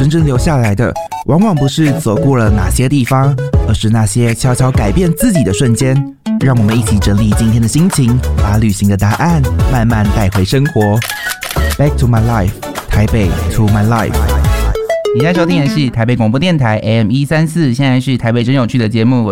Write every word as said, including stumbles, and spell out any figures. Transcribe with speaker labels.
Speaker 1: 真正留下来的，往往不是走过了哪些地方，而是那些悄悄改变自己的瞬间。让我们一起整理今天的心情，把旅行的答案慢慢带回生活。Back to my life， 台北 to my life。
Speaker 2: 你在收听的是台北广播电台 A M 一三四，现在是台北真有趣的节目。